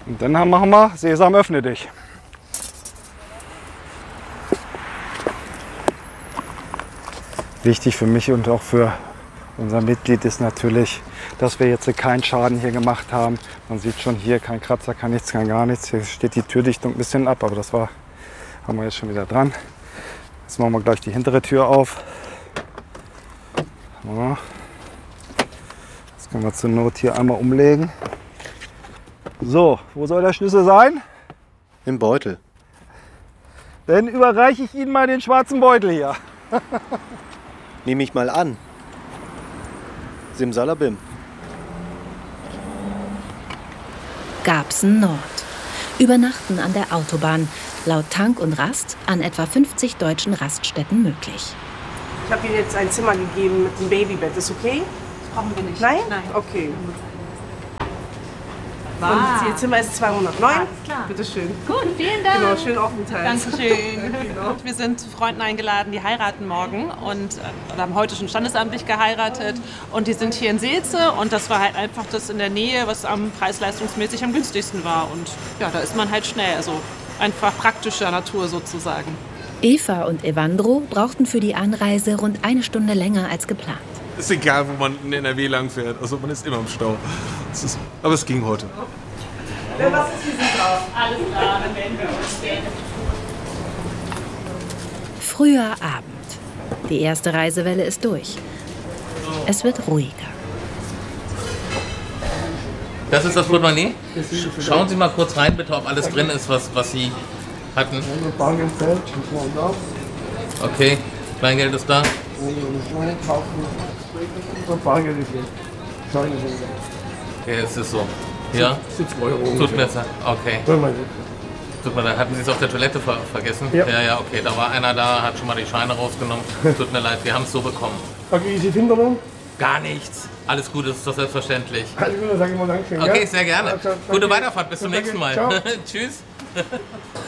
Und dann machen wir Sesam, öffne dich. Wichtig für mich und auch für unser Mitglied ist natürlich, dass wir jetzt keinen Schaden hier gemacht haben. Man sieht schon hier, kein Kratzer, kein nichts, kein gar nichts. Hier steht die Türdichtung ein bisschen ab, aber das haben wir jetzt schon wieder dran. Jetzt machen wir gleich die hintere Tür auf. Ja. Das können wir zur Not hier einmal umlegen. So, wo soll der Schlüssel sein? Im Beutel. Dann überreiche ich Ihnen mal den schwarzen Beutel hier. Nehme ich mal an. Simsalabim. Garbsen Nord. Übernachten an der Autobahn. Laut Tank und Rast an etwa 50 deutschen Raststätten möglich. Ich habe Ihnen jetzt ein Zimmer gegeben mit einem Babybett. Ist okay? Das brauchen wir nicht. Nein? Nein. Okay. Wow. Und Ihr Zimmer ist 209. Alles klar. Bitte schön. Gut, vielen Dank. Genau, schönen Aufenthalt. Dankeschön. Wir sind zu Freunden eingeladen, die heiraten morgen und haben heute schon standesamtlich geheiratet. Und die sind hier in Seelze und das war halt einfach das in der Nähe, was am preis-leistungsmäßig am günstigsten war. Und ja, da ist man halt schnell, also einfach praktischer Natur sozusagen. Eva und Evandro brauchten für die Anreise rund 1 Stunde länger als geplant. Ist egal, wo man in NRW lang fährt. Also man ist immer im Stau. Aber es ging heute. Was ist hier drauf? Alles klar, dann werden wir uns sehen. Früher Abend. Die erste Reisewelle ist durch. Es wird ruhiger. Das ist das Portemonnaie? Schauen Sie mal kurz rein, bitte, ob alles drin ist, was Sie hatten. Okay, Kleingeld ist da. Okay, es ist so. Ja? 70 Euro. Tut mir leid. Okay. Tut mir leid. Hatten Sie es auf der Toilette vergessen? Ja. Ja, okay. Da war einer da, hat schon mal die Scheine rausgenommen. Tut mir leid, wir haben es so bekommen. Okay, Sie finden noch? Gar nichts. Alles gut, das ist doch selbstverständlich. Alles gut, dann sage ich mal Dankeschön. Okay, ja? sehr gerne. Also, Gute danke. Weiterfahrt, bis zum Danke. nächsten Mal. Ciao. Tschüss.